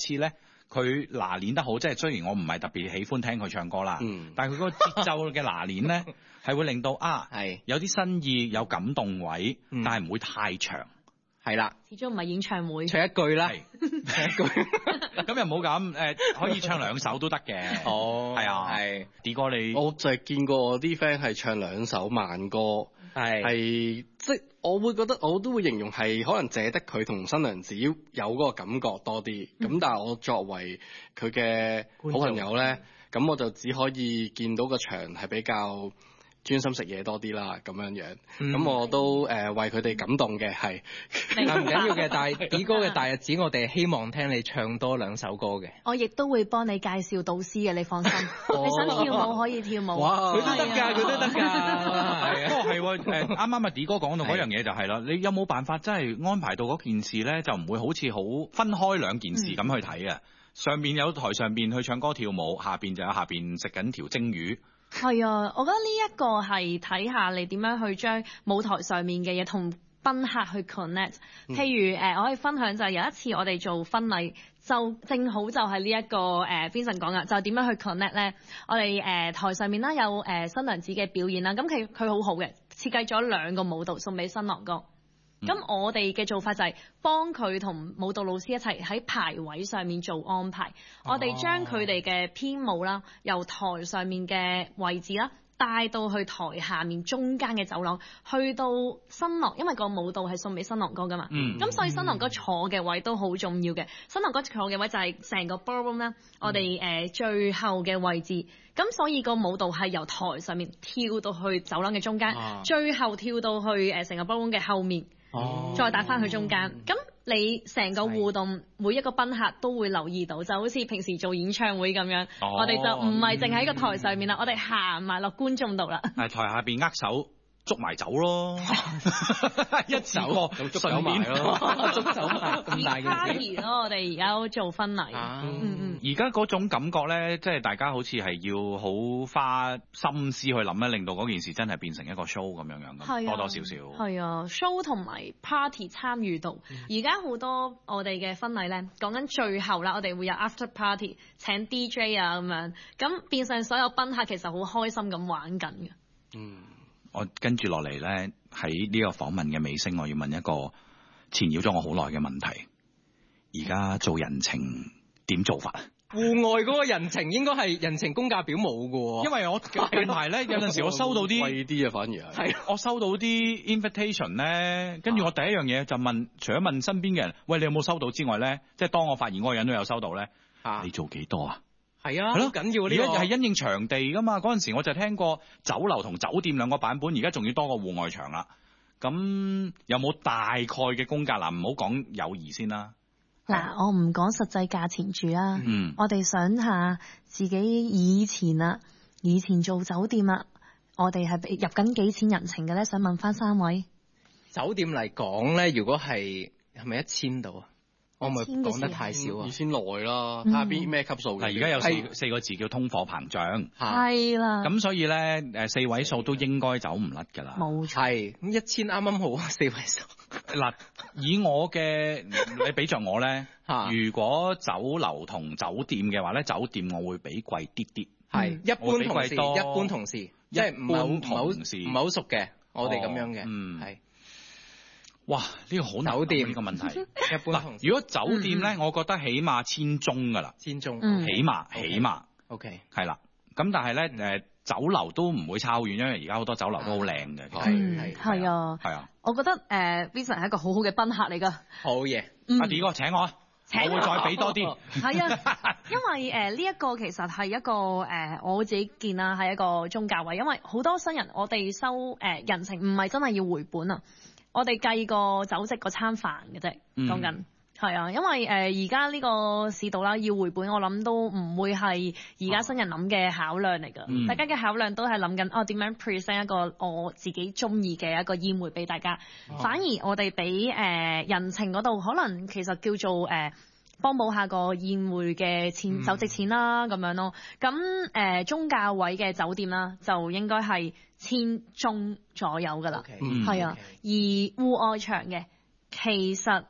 次咧，佢拿捏得好，即係雖然我唔係特別喜歡聽佢唱歌啦，但係佢嗰個節奏嘅拿捏咧，係會令到係有啲新意，有感動位，但係唔會太長。係啦， 始終唔係演唱會， 唱一句啦， 唱一句，咁又冇咁可以唱兩首都得嘅。係啊，係。D 哥你， 我就係見過我啲 friend 係唱兩首慢歌，係即係我會覺得我都會形容係可能借得佢同新娘子有嗰個感覺多啲。咁但係我作為佢嘅好朋友咧，咁我就只可以見到個場係比較專心食嘢多啲啦，咁樣樣，咁我都為佢哋感動嘅，係， 但唔緊要嘅。但係 D 哥嘅大日子，我哋希望聽你唱多兩首歌嘅。 我亦都會幫你介紹導師嘅，你放心。你想跳舞可以跳舞。 哇！ 佢都得㗎，佢都得㗎。 不過係啱啱D 哥講到嗰樣嘢就係啦，你有冇辦法真係安排到嗰件事咧，就唔會好似好分開兩件事咁去睇啊？上面有台上邊去唱歌跳舞，下邊就有下邊食緊條蒸魚。 係啊，我覺得呢一個係睇下你點樣去將舞台上面嘅嘢同賓客去 connect。譬如我可以分享就係有一次我哋做婚禮，就正好就係呢一個Vincent 講嘅，就點樣去 connect 咧？我哋台上面啦有新娘子嘅表演啦，咁佢好好嘅，設計咗2個舞蹈送俾新郎哥。咁我哋嘅做法就係幫佢同舞蹈老師一齊喺排位上面做安排。我哋將佢哋嘅編舞啦，由台上面嘅位置啦，帶到去台下面中間嘅走廊，去到新郎，因為個舞蹈係送俾新郎哥噶嘛。咁所以新郎哥坐嘅位都好重要嘅。新郎哥坐嘅位就係成個 ballroom 啦，我哋最後嘅位置。咁所以個舞蹈係由台上面跳到去走廊嘅中間，最後跳到去成個 ballroom 嘅後面。再帶翻去中間，咁你成個互動，每一個賓客都會留意到，就好似平時做演唱會咁樣，我哋就唔係淨喺個台上面啦，我哋行埋落觀眾度啦。 係台下邊握手捉埋走咯，一次過捉走埋咯，捉走埋咁大嘅事。 party 咯，我哋而家做婚禮。 而家嗰種感覺咧，即係大家好似係要好花心思去諗咧，令到嗰件事真係變成一個 show 咁樣樣，多多少少。 係啊 ，show 同埋 party 參與度。而家好多我哋嘅婚禮咧，講緊最後啦，我哋會有 after party， 請 DJ 啊咁樣，咁變相所有賓客其實好開心咁玩緊嘅。 我跟住落嚟咧，喺呢個訪問嘅尾聲，我要問一個纏繞咗我好耐嘅問題。而家做人情點做法？ 戶外嗰個人情應該係人情公價表冇㗎喎， 因為我近排咧有陣時我收到啲貴啲啊，反而係我收到啲 invitation 咧，跟住我第一樣嘢就問，除咗問身邊嘅人，喂，你有冇收到之外咧，即係當我發現嗰個人都有收到咧，你做幾多啊？ 係啊，好緊要呢個。 而家係因應場地噶嘛，嗰陣時我就聽過酒樓同酒店兩個版本，而家仲要多個戶外場啦。咁有冇大概嘅公價？嗱，唔好講友誼先啦。 嗱，我唔講實際價錢住啦。我哋想下自己以前做酒店啦，我哋係入緊幾錢人情嘅咧？想問翻3位。 酒店嚟講咧，如果係咪1000度啊？我咪講得太少啊 ！2000內啦，睇下邊咩級數嘅。 而家有4個字叫通貨膨脹。 係啦。咁所以咧4位數都應該走唔甩㗎啦。 冇錯。 係咁1000啱啱好啊，4位數。 嗱，以我嘅你俾着我咧，如果酒樓同酒店嘅話咧，酒店我會比貴啲啲。 係一般同事，即係唔係好熟嘅，我哋咁樣嘅。係。 哇！呢個好難呢個問題。 一般同事。 如果酒店咧，我覺得起碼1000中㗎啦。 1000中。 起碼。 OK。 係啦。咁但係咧酒樓都唔會差好遠，因為而家好多酒樓都好靚嘅。 係啊。係啊。我覺得Vincent 係一個好好嘅賓客嚟㗎。 好嘢。 阿 D 哥請我啊！我會再俾多啲。 係啊，因為呢一個其實係一個我自己見啦，係一個中價位，因為好多新人我哋收人情唔係真係要回本啊。我哋計個酒席嗰餐飯嘅啫，講緊係啊，因為而家呢個市道啦，要回本，我諗都唔會係而家新人諗嘅考量嚟㗎。大家嘅考量都係諗緊點樣 present 一個我自己中意嘅一個宴會俾大家。反而我哋俾人情嗰度，可能其實叫做幫補下個宴會嘅錢酒席錢啦，咁樣咯。咁中價位嘅酒店啦，就應該係1000中左右㗎啦。係啊，而戶外場嘅其實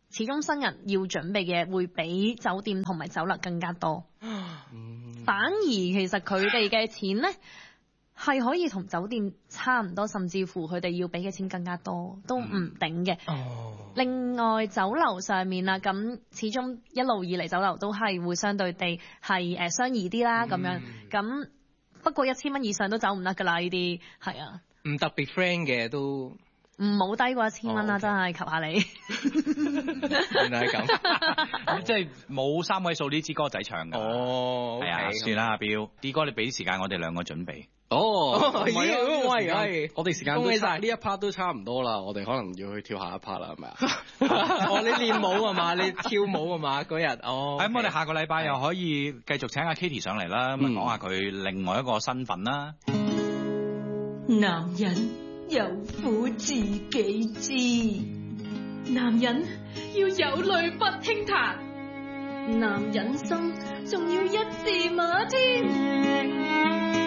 始終新人要準備嘅會比酒店同埋酒樓更加多。反而其實佢哋嘅錢呢，係可以同酒店差唔多，甚至乎佢哋要俾嘅錢更加多，都唔定嘅。另外酒樓上面啦，咁始終一路以嚟酒樓都係會相對地係相宜啲啦，咁樣咁不過1000蚊以上都走唔得㗎啦，呢啲係啊。 唔特別 friend 嘅都唔好低過1000蚊啦，真係求下你。 原來係咁， 即係冇3位數呢支歌仔唱㗎。 哦， 係啊，算啦，阿彪，D 哥你俾時間我哋兩個準備。 哦，唔係啊， 喂， 我哋時間都差，呢一 part 都差唔多啦，我哋可能要去跳下一 part 啦，係咪啊？ 哦，你練舞啊嘛，你跳舞啊嘛，嗰日哦。 咁我哋下個禮拜又可以繼續請阿 Katie 上嚟啦，咁講下佢另外一個身份啦。 男人有苦自己知，男人要有淚不輕彈，男人心仲要一字馬天。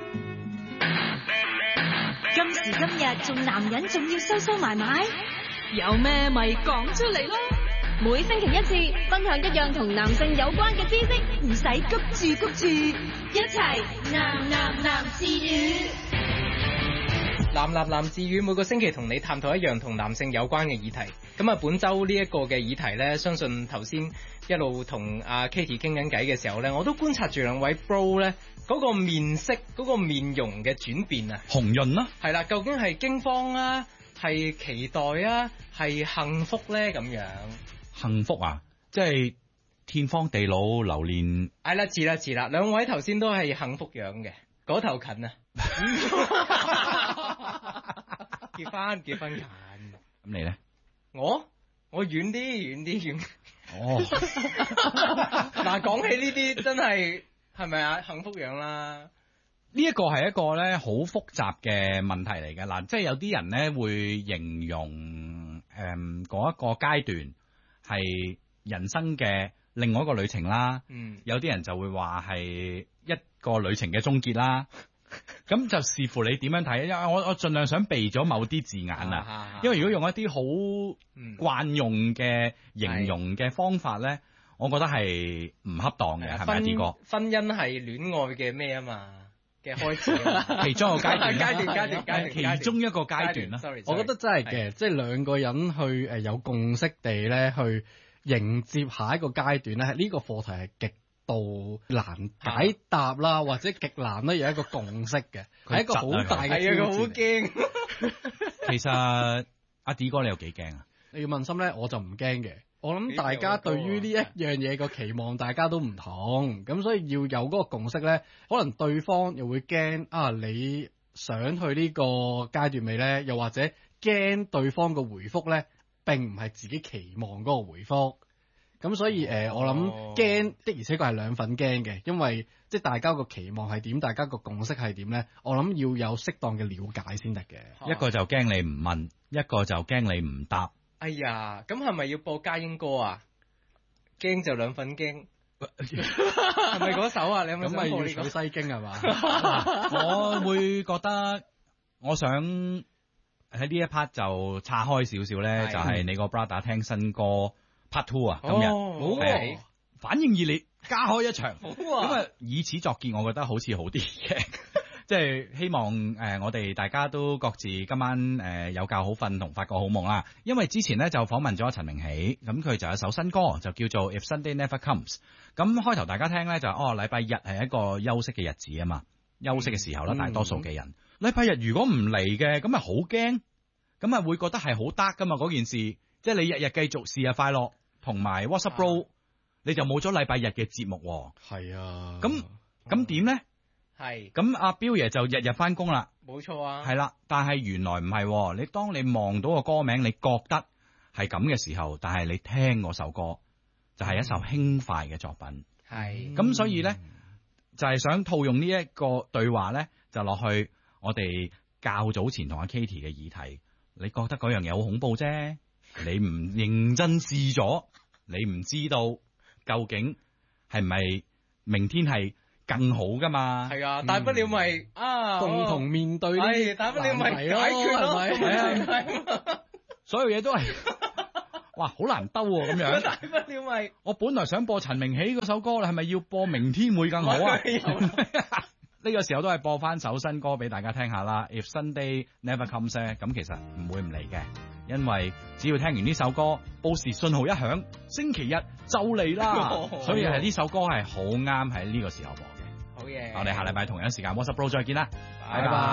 今時今日做男人仲要收收埋埋，有咩咪講出嚟咯。 每星期1次，分享一樣同男性有關嘅知識， 唔使谷住，一齊男自語。 男自語每個星期同你探討一樣同男性有關嘅議題。咁啊，本週呢一個嘅議題呢，相信頭先一路同阿 Katie 傾緊偈嘅時候呢，我都觀察住兩位 bro 呢嗰個面色、嗰個面容嘅轉變啊， 紅潤啦， 係啦，究竟係驚慌啊，係期待啊，係幸福呢？咁樣？ 幸福啊，即係天荒地老流連。 係啦，似啦，兩位頭先都係幸福樣嘅，嗰頭近啊。結婚近。咁你咧？ 我遠啲。 哦。 嗱，講起呢啲真係咪啊？幸福樣啦。 呢一個係一個咧好複雜嘅問題嚟嘅。嗱，即係有啲人咧會形容嗰一個階段係人生嘅另外一個旅程啦。有啲人就會話係一個旅程嘅終結啦。咁就視乎你點樣睇，因為我盡量想避咗某啲字眼啊，因為如果用一啲好慣用嘅形容嘅方法咧，我覺得係唔恰當嘅，係咪啊？D 哥， 婚姻係戀愛嘅咩啊嘛嘅開始， 其中一個階段， 階其中一個階段啦。 我覺得真係嘅，即係兩個人去有共識地咧去迎接下一個階段咧，呢個課題係極度難解答啦，或者極難咧有一個共識嘅，係一個好大嘅挑戰。 好驚。 其實阿 D 哥你有幾驚啊？ 你要問心咧，我就唔驚嘅。我諗大家對於呢一樣嘢個期望大家都唔同，咁所以要有嗰個共識咧，可能對方又會驚啊，你想去呢個階段未咧？又或者驚對方個回覆咧並唔係自己期望嗰個回覆。咁所以我諗驚的而且確係兩份驚嘅，因為即係大家個期望係點，大家個共識係點咧，我諗要有適當嘅了解先得嘅。 一個就驚你唔問，一個就驚你唔答。 哎呀，咁係咪要播家英歌啊？驚就兩份驚，係咪嗰首啊？你有冇想播呢個？ 咁咪要取西經係嘛？ 我會覺得，我想喺呢一 part 就岔開少少咧，就係你個 brother 聽新歌 Part 2啊，今日反應熱烈，加開一場，咁啊以此作結，我覺得好似好啲嘅。即係希望我哋大家都各自今晚有覺好瞓同發個好夢啦。因為之前咧就訪問咗陳明喜，咁佢就有首新歌就叫做 If Sunday Never Comes。咁開頭大家聽咧就禮拜日係一個休息嘅日子啊嘛，休息嘅時候啦，大多數嘅人禮拜日如果唔嚟嘅，咁咪好驚，咁咪會覺得係好得噶嘛嗰件事。即係你日日繼續是日快樂同埋 What's Up Bro，你就冇咗禮拜日嘅節目喎。 係啊， 咁點咧？ 係， 咁阿彪爺就日日翻工啦， 冇錯啊， 係啦，但係原來唔係，當你望到個歌名，你覺得係咁嘅時候，但係你聽嗰首歌就係一首輕快嘅作品， 係， 咁所以咧就係想套用呢一個對話咧，就落去我哋較早前同阿 Katie 嘅議題，你覺得嗰樣嘢好恐怖啫，你唔認真試咗，你唔知道究竟係咪明天係更好噶嘛？ 係啊，大不了咪共同面對呢， 大不了咪解決咯，係咪？ 所有嘢都係哇，好難兜喎咁樣。 大不了咪我本來想播陳明喜嗰首歌啦，係咪要播明天會更好啊？呢個時候都係播翻首新歌俾大家聽下啦。If Sunday Never Comes 咧，咁其實唔會唔嚟嘅，因為只要聽完呢首歌，報時信號一響，星期日就嚟啦。所以係呢首歌係好啱喺呢個時候播嘅。 好嘢。 我哋下禮拜同樣時間 WhatsApp Bro 再見啦，拜拜。